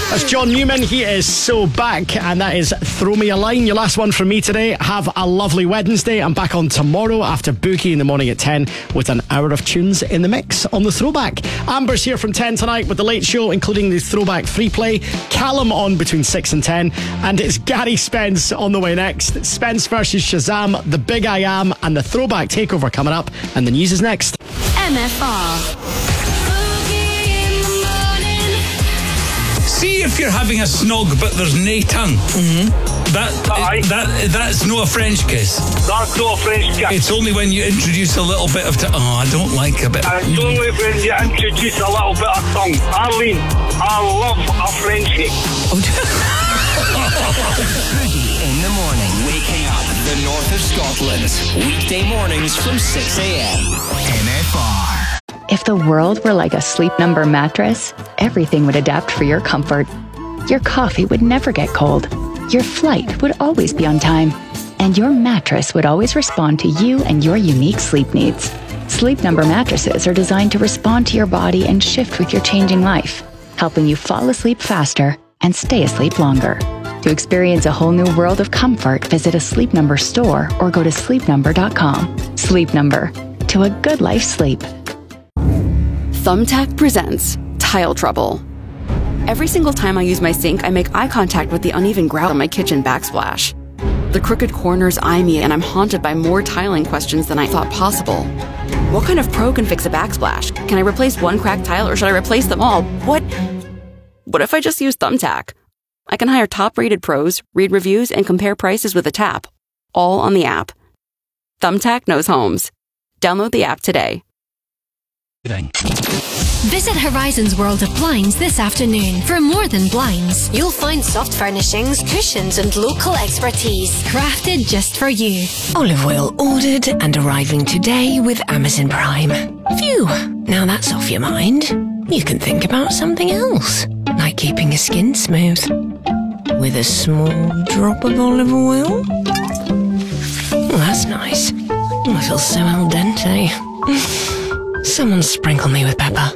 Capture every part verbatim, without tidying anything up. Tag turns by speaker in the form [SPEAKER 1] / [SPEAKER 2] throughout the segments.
[SPEAKER 1] That's John Newman. He is so back, and that is Throw Me a Line. Your last one from me today. Have a lovely Wednesday. I'm back on tomorrow after Bookie in the morning at ten with an hour of tunes in the mix on the Throwback. Amber's here from ten tonight with the Late Show, including the Throwback free play. Callum on between six and ten, and it's Gary Spence on the way next. Spence versus Shazam, The Big I Am, and the Throwback Takeover coming up, and the news is next.
[SPEAKER 2] M F R.
[SPEAKER 3] See if you're having a snog but there's nae tongue.
[SPEAKER 4] Mm-hmm.
[SPEAKER 3] That, that that's no a French kiss.
[SPEAKER 4] That's no a French kiss.
[SPEAKER 3] It's only when you introduce a little bit of tongue. Oh, I don't like a bit.
[SPEAKER 4] And it's only when you introduce a little bit of tongue. Arlene, I love a Frenchie.
[SPEAKER 5] Boogie in the morning, waking up the north of Scotland. Weekday mornings from six a.m. M F R.
[SPEAKER 6] If the world were like a Sleep Number mattress, everything would adapt for your comfort. Your coffee would never get cold. Your flight would always be on time. And your mattress would always respond to you and your unique sleep needs. Sleep Number mattresses are designed to respond to your body and shift with your changing life, helping you fall asleep faster and stay asleep longer. To experience a whole new world of comfort, visit a Sleep Number store or go to sleep number dot com. Sleep Number. To a good life sleep.
[SPEAKER 7] Thumbtack presents Tile Trouble. Every single time I use my sink, I make eye contact with the uneven grout on my kitchen backsplash. The crooked corners eye me, and I'm haunted by more tiling questions than I thought possible. What kind of pro can fix a backsplash? Can I replace one cracked tile, or should I replace them all? What? What if I just use Thumbtack? I can hire top-rated pros, read reviews, and compare prices with a tap, all on the app. Thumbtack knows homes. Download the app today.
[SPEAKER 2] Visit Horizon's World of Blinds this afternoon. For more than blinds, you'll find soft furnishings, cushions, and local expertise crafted just for you.
[SPEAKER 8] Olive oil ordered and arriving today with Amazon Prime. Phew, now that's off your mind. You can think about something else, like keeping your skin smooth with a small drop of olive oil. Oh, that's nice. Oh, I feel so al dente. Someone sprinkle me with pepper.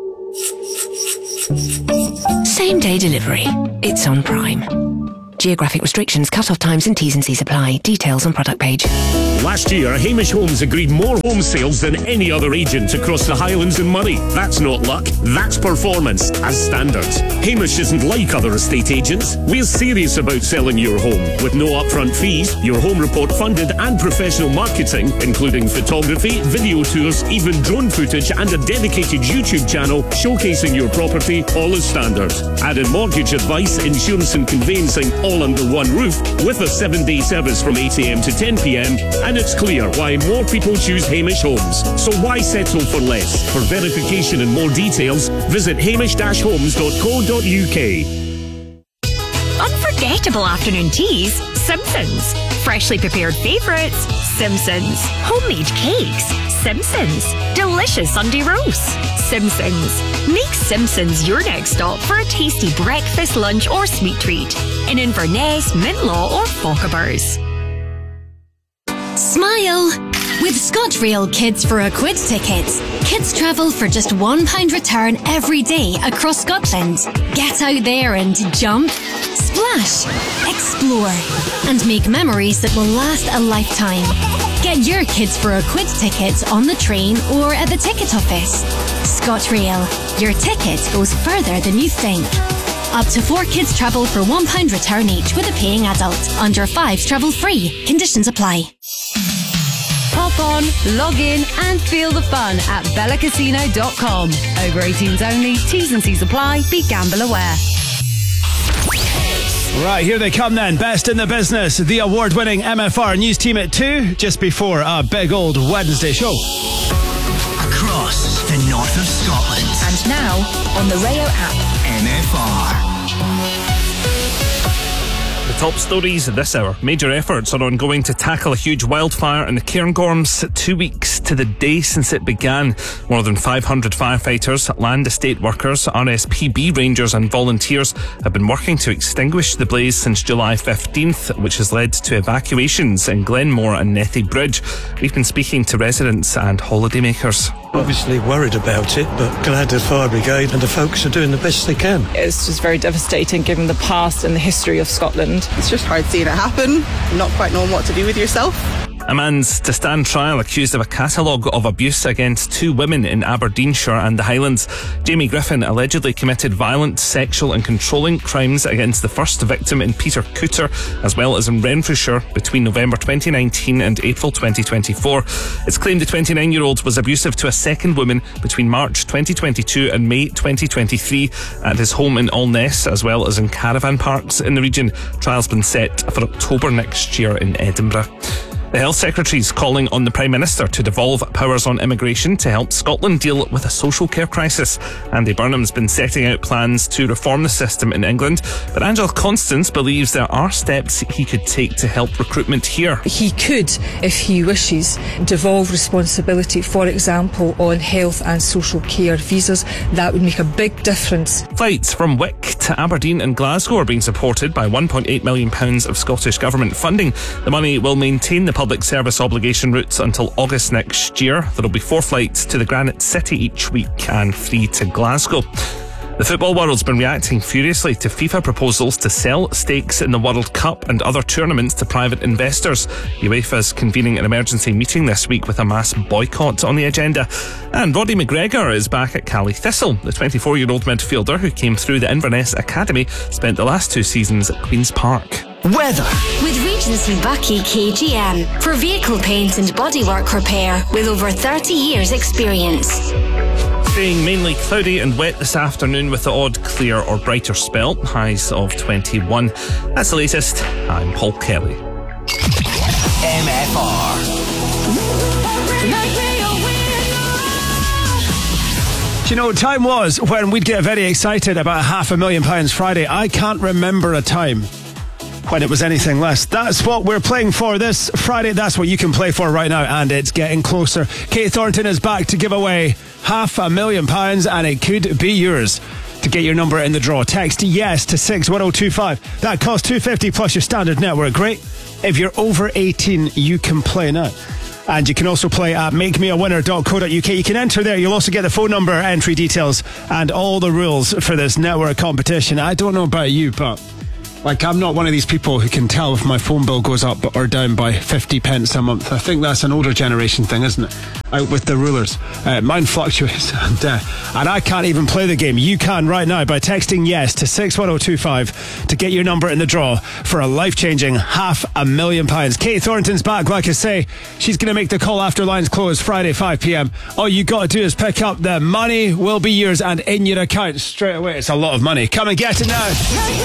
[SPEAKER 8] Same day delivery. It's on Prime. Geographic restrictions, cut-off times and T's and C's apply. Details on product page.
[SPEAKER 9] Last year, Hamish Homes agreed more home sales than any other agent across the Highlands and Moray. That's not luck, that's performance, as standard. Hamish isn't like other estate agents. We're serious about selling your home, with no upfront fees, your home report funded and professional marketing, including photography, video tours, even drone footage and a dedicated YouTube channel showcasing your property, all as standard. Add in mortgage advice, insurance and conveyancing, all under one roof, with a seven-day service from eight a.m. to ten p.m, and it's clear why more people choose Hamish Homes. So why settle for less? For verification and more details, visit hamish dash homes dot co dot uk.
[SPEAKER 10] Unforgettable afternoon teas, Simpsons. Freshly prepared favourites, Simpsons. Homemade cakes, Simpsons. Delicious Sunday roasts, Simpsons. Make Simpsons your next stop for a tasty breakfast, lunch or sweet treat in Inverness, Mintlaw or Fochabers.
[SPEAKER 2] Smile! With ScotRail Kids for a Quid tickets, kids travel for just one pound return every day across Scotland. Get out there and jump, splash, explore, and make memories that will last a lifetime. Get your Kids for a Quid tickets on the train or at the ticket office. ScotRail, your ticket goes further than you think. Up to four kids travel for one pound return each with a paying adult. Under fives travel free. Conditions apply.
[SPEAKER 11] Hop on, log in and feel the fun at bella casino dot com. Over eighteens only, T's and C's apply, be gamble aware.
[SPEAKER 1] Right, here they come then. Best in the business, the award-winning M F R News Team at two, just before a big old Wednesday show.
[SPEAKER 5] Across the north of Scotland.
[SPEAKER 12] And now, on the Rayo app.
[SPEAKER 5] M F R.
[SPEAKER 13] The top stories this hour. Major efforts are ongoing to tackle a huge wildfire in the Cairngorms, two weeks to the day since it began. More than five hundred firefighters, land estate workers, R S P B rangers and volunteers have been working to extinguish the blaze since July fifteenth, which has led to evacuations in Glenmore and Nethy Bridge. We've been speaking to residents and holidaymakers.
[SPEAKER 14] Obviously worried about it, but glad the fire brigade and the folks are doing the best they can.
[SPEAKER 15] It's just very devastating given the past and the history of Scotland.
[SPEAKER 16] It's just hard seeing it happen, not quite knowing what to do with yourself.
[SPEAKER 13] A man's to stand trial accused of a catalogue of abuse against two women in Aberdeenshire and the Highlands. Jamie Griffin allegedly committed violent, sexual and controlling crimes against the first victim in Peter Cooter, as well as in Renfrewshire, between November twenty nineteen and April twenty twenty-four. It's claimed the twenty-nine-year-old was abusive to a second woman between March twenty twenty-two and May twenty twenty-three at his home in Allness, as well as in caravan parks in the region. Trial's been set for October next year in Edinburgh. The Health Secretary's calling on the Prime Minister to devolve powers on immigration to help Scotland deal with a social care crisis. Andy Burnham's been setting out plans to reform the system in England, but Angela Constance believes there are steps he could take to help recruitment here.
[SPEAKER 17] He could, if he wishes, devolve responsibility, for example, on health and social care visas. That would make a big difference.
[SPEAKER 13] Flights from Wick to Aberdeen and Glasgow are being supported by one point eight million pounds of Scottish Government funding. The money will maintain the public service obligation routes until August next year. There will be four flights to the Granite City each week and three to Glasgow. The football world's been reacting furiously to FIFA proposals to sell stakes in the World Cup and other tournaments to private investors. UEFA's convening an emergency meeting this week with a mass boycott on the agenda. And Roddy McGregor is back at Cally Thistle. The twenty-four-year-old midfielder who came through the Inverness Academy spent the last two seasons at Queen's Park.
[SPEAKER 2] Weather. With Regency Bucky K G M for vehicle paint and bodywork repair with over thirty years experience.
[SPEAKER 13] Staying mainly cloudy and wet this afternoon with the odd clear or brighter spell. Highs of twenty-one. That's the latest. I'm Paul Kelly.
[SPEAKER 5] M F R.
[SPEAKER 1] Do you know what time was when we'd get very excited about half a million pounds Friday? I can't remember a time when it was anything less. That's what we're playing for this Friday. That's what you can play for right now, and it's getting closer. Kate Thornton is back to give away half a million pounds, and it could be yours. To get your number in the draw, text yes to six one oh two five. That costs two fifty plus your standard network rate. If you're over eighteen, you can play now. And you can also play at make me a winner dot co dot uk. You can enter there. You'll also get the phone number, entry details, and all the rules for this network competition. I don't know about you, but like, I'm not one of these people who can tell if my phone bill goes up or down by fifty pence a month. I think that's an older generation thing, isn't it? Out with the rulers. Uh, mine fluctuates. And, uh, and I can't even play the game. You can right now by texting yes to six one oh two five to get your number in the draw for a life-changing half a million pounds. Kate Thornton's back, like I say. She's going to make the call after lines close Friday, five p.m. All you got to do is pick up the money will be yours and in your account straight away. It's a lot of money. Come and get it now.